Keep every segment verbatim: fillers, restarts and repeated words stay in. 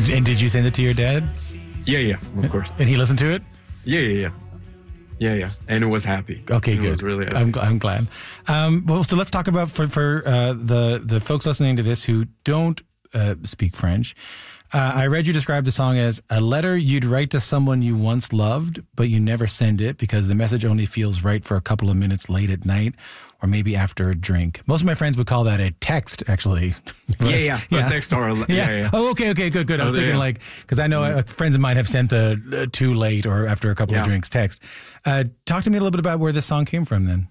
and did you send it to your dad? Yeah, yeah, of course. And he listened to it? Yeah, yeah, yeah. Yeah, yeah. And it was happy. Okay, it good. Was really happy. I'm, I'm glad. Um, well, so let's talk about for, for uh, the, the folks listening to this who don't uh, speak French. Uh, I read you describe the song as a letter you'd write to someone you once loved, but you never send it because the message only feels right for a couple of minutes late at night or maybe after a drink. Most of my friends would call that a text, actually. But, yeah, yeah, yeah. A text or a, yeah. yeah, yeah. Oh, okay, okay, good, good. I was oh, thinking yeah. like, because I know mm. uh, friends of mine have sent the uh, too late or after a couple yeah. of drinks text. Uh, talk to me a little bit about where this song came from then.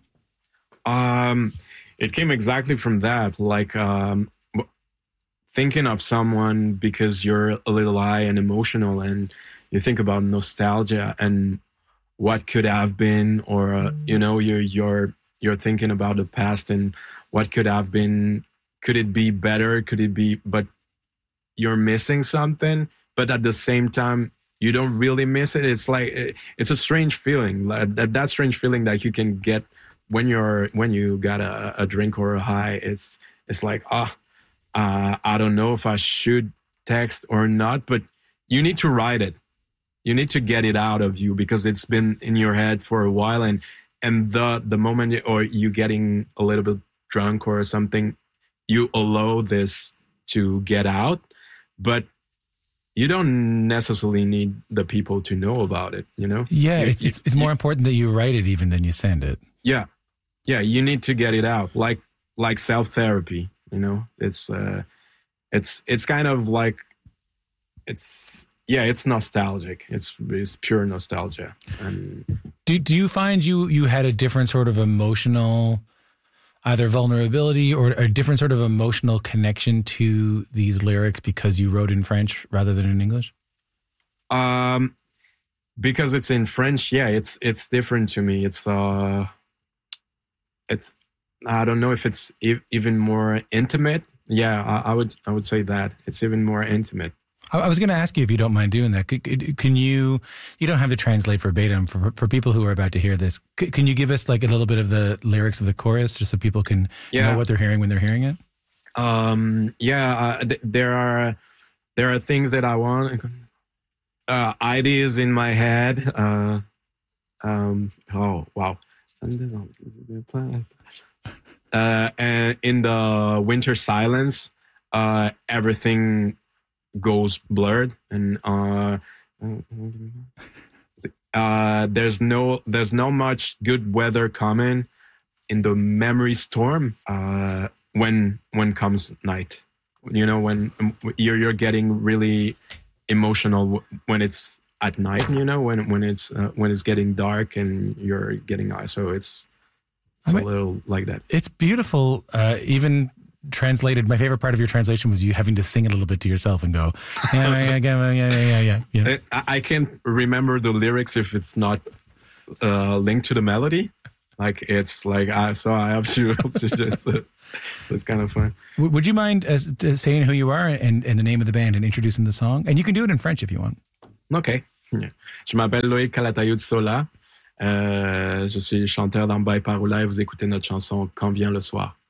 Um, it came exactly from that, like um, thinking of someone because you're a little high and emotional and you think about nostalgia and what could have been, or, uh, you know, you're, you're, you're thinking about the past and what could have been. Could it be better? Could it be, but you're missing something, but at the same time, you don't really miss it. It's like, it's a strange feeling, that, that strange feeling that you can get when you're, when you got a, a drink or a high. It's, it's like, ah, oh, uh, I don't know if I should text or not, but you need to write it. You need to get it out of you because it's been in your head for a while. And, and the, the moment, you, or you getting a little bit drunk or something, you allow this to get out, but you don't necessarily need the people to know about it, you know? Yeah, you, it's, it's, it's more you, important that you write it even than you send it. Yeah. Yeah, you need to get it out, like like self-therapy, you know? It's uh, it's it's kind of like, it's, yeah, it's nostalgic. It's it's pure nostalgia. And do, do you find you, you had a different sort of emotional, either vulnerability or a different sort of emotional connection to these lyrics because you wrote in French rather than in English? Um, because it's in French, yeah, it's it's different to me. It's uh, it's I don't know if it's e- even more intimate. Yeah, I, I would I would say that it's even more intimate. I was going to ask you if you don't mind doing that. Can you, you don't have to translate verbatim for for people who are about to hear this. Can you give us like a little bit of the lyrics of the chorus just so people can yeah. know what they're hearing when they're hearing it? Um, yeah, uh, th- there are, there are things that I want, uh, ideas in my head. Uh, um, oh, wow. Uh, and in the winter silence, uh, everything goes blurred and uh, uh, there's no there's no much good weather coming in the memory storm uh, when when comes night. You know, when you're you're getting really emotional when it's at night. You know, when when it's uh, when it's getting dark and you're getting high. So it's it's I mean, a little like that. It's beautiful, uh, even. Translated, my favorite part of your translation was you having to sing it a little bit to yourself and go, yeah, yeah, yeah, yeah, yeah, yeah. I, I can't remember the lyrics if it's not uh, linked to the melody. Like it's like, I, so I have to, to just, uh, so it's kind of fun. Would you mind uh, saying who you are and, and the name of the band and introducing the song? And you can do it in French if you want. Ok. Je m'appelle Loïc Calatayud-Sola. Euh, je suis chanteur dans By Paroula et vous écoutez notre chanson Quand vient le soir.